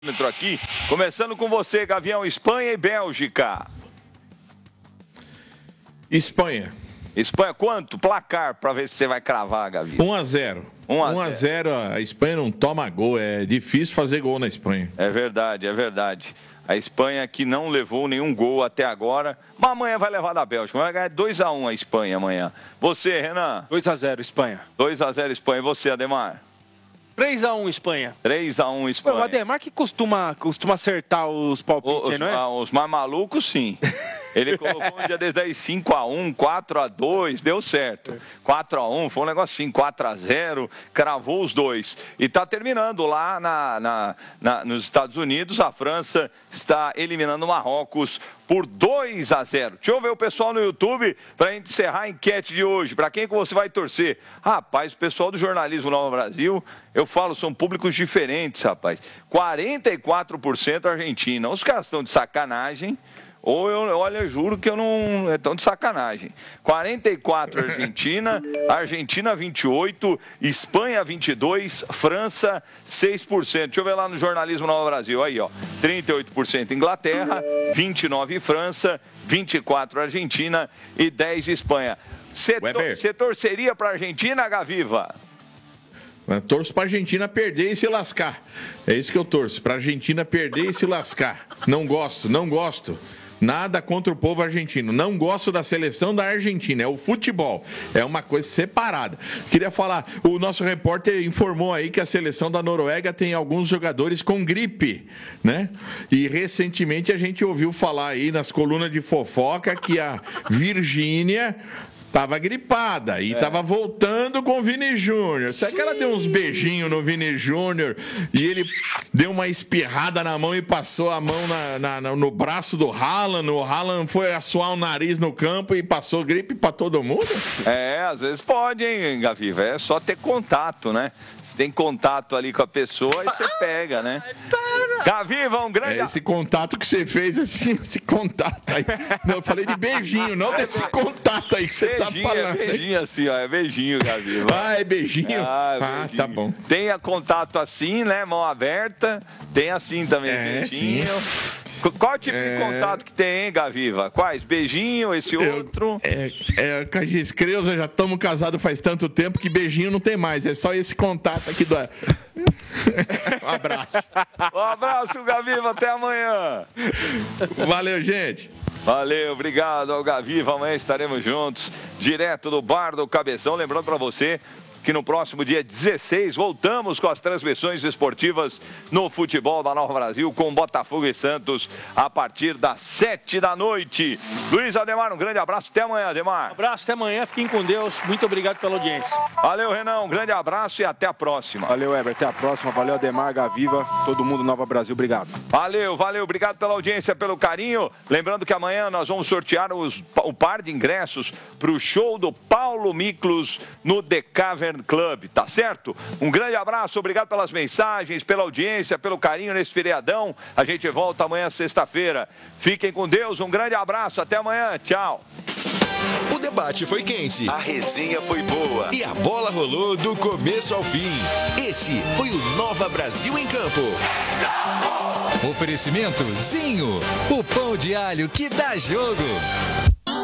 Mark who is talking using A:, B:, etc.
A: Aqui, começando com você, Gavião, Espanha e Bélgica.
B: Espanha.
A: Espanha, quanto? Placar, para ver se você vai cravar, Gavião.
B: 1-0. 1-0, a Espanha não toma gol, é difícil fazer gol na Espanha.
A: É verdade, é verdade. A Espanha que não levou nenhum gol até agora, mas amanhã vai levar da Bélgica. Vai ganhar 2-1 a Espanha amanhã. Você, Renan?
C: 2-0 Espanha.
A: 2-0 Espanha. E você, Ademar?
C: 3-1 Espanha.
A: 3-1 Espanha.
C: O Ademar que costuma acertar os palpites, não é?
A: Os mais malucos, sim. Ele colocou um dia desde aí 5-1, 4-2, deu certo. 4-1, foi um negócio assim, 4-0, cravou os dois. E está terminando lá nos Estados Unidos, a França está eliminando o Marrocos por 2-0. Deixa eu ver o pessoal no YouTube para a gente encerrar a enquete de hoje. Para quem que você vai torcer? Rapaz, o pessoal do Jornalismo Nova Brasil, eu falo, são públicos diferentes, rapaz. 44% Argentina. Os caras estão de sacanagem. Olha, eu juro que eu não... Estão de sacanagem. 44 Argentina, Argentina 28, Espanha 22, França 6%. Deixa eu ver lá no Jornalismo Nova Brasil. Aí, ó. 38% Inglaterra, 29 França, 24 Argentina e 10 Espanha. Você torceria para a Argentina, Gaviva?
B: Eu torço para a Argentina perder e se lascar. É isso que eu torço. Para a Argentina perder e se lascar. Não gosto. Nada contra o povo argentino. Não gosto da seleção da Argentina. É o futebol. É uma coisa separada. Queria falar, o nosso repórter informou aí que a seleção da Noruega tem alguns jogadores com gripe, né? E recentemente a gente ouviu falar aí nas colunas de fofoca que a Virgínia estava gripada e estava voltando com o Vini Júnior. Será que ela deu uns beijinhos no Vini Júnior e ele deu uma espirrada na mão e passou a mão no braço do Haaland? O Haaland foi assoar o nariz no campo e passou gripe para todo mundo?
A: É, às vezes pode, hein, Gaviva? É só ter contato, né? Se tem contato ali com a pessoa, aí você pega, né? Gaviva, um grande...
B: esse contato que você fez, assim, esse contato aí. Não, eu falei de beijinho, não desse contato aí que você tá falando.
A: É beijinho assim, ó, é beijinho, Gaviva.
B: Ah, é beijinho?
A: Beijinho.
B: Tá bom.
A: Tenha contato assim, né, mão aberta, tem assim também, beijinho. Sim. Qual tipo de contato que tem, hein, Gaviva? Quais? Beijinho, esse outro?
B: Com a Giscreuza, já estamos casados faz tanto tempo que beijinho não tem mais. É só esse contato aqui do... Um abraço.
A: Um abraço, Gaviva. Até amanhã.
B: Valeu, gente.
A: Valeu, obrigado ao Gaviva. Amanhã estaremos juntos, direto do Bar do Cabeção. Lembrando para você que no próximo dia 16 voltamos com as transmissões esportivas no futebol da Nova Brasil com Botafogo e Santos a partir das 7 da noite. Luiz Ademar, um grande abraço. Até amanhã, Ademar.
C: Um abraço, até amanhã. Fiquem com Deus. Muito obrigado pela audiência.
A: Valeu, Renan. Um grande abraço e até a próxima.
C: Valeu, Heber. Até a próxima. Valeu, Ademar, Gaviva, todo mundo Nova Brasil. Obrigado.
A: Valeu. Obrigado pela audiência, pelo carinho. Lembrando que amanhã nós vamos sortear o par de ingressos para o show do Paulo Miklos no The Cavern Club, tá certo? Um grande abraço, obrigado pelas mensagens, pela audiência, pelo carinho nesse feriadão. A gente volta amanhã, sexta-feira. Fiquem com Deus, um grande abraço, até amanhã, tchau.
D: O debate foi quente, a resenha foi boa e a bola rolou do começo ao fim. Esse foi o Nova Brasil em Campo.
E: Oferecimento Zinho, o pão de alho que dá jogo.